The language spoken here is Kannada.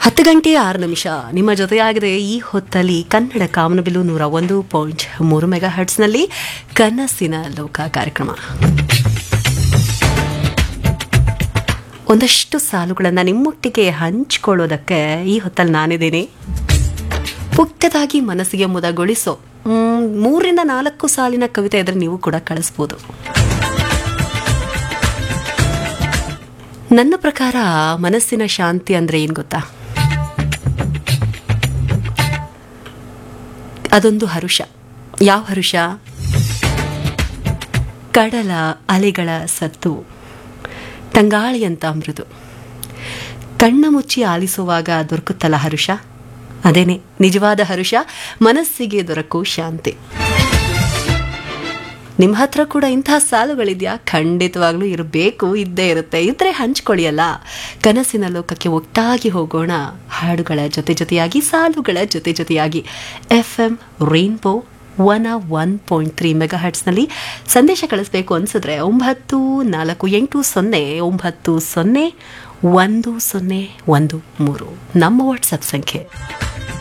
10:06 ನಿಮ್ಮ ಜೊತೆಯಾಗಿದೆ ಈ ಹೊತ್ತಲ್ಲಿ ಕನ್ನಡ ಕಾಮನಬಿಲ್ಲು 101.3 ಮೆಗಾ ಹರ್ಟ್ಸ್ನಲ್ಲಿ ಕನಸಿನ ಲೋಕ ಕಾರ್ಯಕ್ರಮ. ಒಂದಷ್ಟು ಸಾಲುಗಳನ್ನು ನಿಮ್ಮೊಟ್ಟಿಗೆ ಹಂಚಿಕೊಳ್ಳೋದಕ್ಕೆ ಈ ಹೊತ್ತಲ್ಲಿ ನಾನಿದ್ದೀನಿ. ಪುಟ್ಟದಾಗಿ ಮನಸ್ಸಿಗೆ ಮುದಗೊಳಿಸೋ 3-4 ಸಾಲಿನ ಕವಿತೆ ಇದ್ರೆ ನೀವು ಕೂಡ ಕಳಿಸ್ಬೋದು. ನನ್ನ ಪ್ರಕಾರ ಮನಸ್ಸಿನ ಶಾಂತಿ ಅಂದ್ರೆ ಏನು ಗೊತ್ತಾ? ಅದೊಂದು ಹರುಷ. ಯಾವ ಹರುಷ? ಕಡಲ ಅಲೆಗಳ ಸದ್ದು, ತಂಗಾಳಿಯಂತ ಮೃದು, ಕಣ್ಣ ಮುಚ್ಚಿ ಆಲಿಸುವಾಗ ದೊರಕುತ್ತಲ್ಲ ಹರುಷ, ಅದೇನೆ ನಿಜವಾದ ಹರುಷ, ಮನಸ್ಸಿಗೆ ದೊರಕೋ ಶಾಂತಿ. ನಿಮ್ಮ ಹತ್ರ ಕೂಡ ಇಂತಹ ಸಾಲುಗಳಿದೆಯಾ? ಖಂಡಿತವಾಗ್ಲೂ ಇರಬೇಕು, ಇದ್ದೇ ಇರುತ್ತೆ. ಇದ್ರೆ ಹಂಚ್ಕೊಳ್ಳಿಯಲ್ಲ. ಕನಸಿನ ಲೋಕಕ್ಕೆ ಒಟ್ಟಾಗಿ ಹೋಗೋಣ, ಹಾಡುಗಳ ಜೊತೆ ಜೊತೆಯಾಗಿ, ಸಾಲುಗಳ ಜೊತೆ ಜೊತೆಯಾಗಿ. FM ರೈನ್ಬೋ 101.3 ಮೆಗಾ ಹರ್ಟ್ಸ್ನಲ್ಲಿ ಸಂದೇಶ ಕಳಿಸ್ಬೇಕು ಅನ್ಸಿದ್ರೆ 9480901013 ನಮ್ಮ ವಾಟ್ಸಪ್ ಸಂಖ್ಯೆ.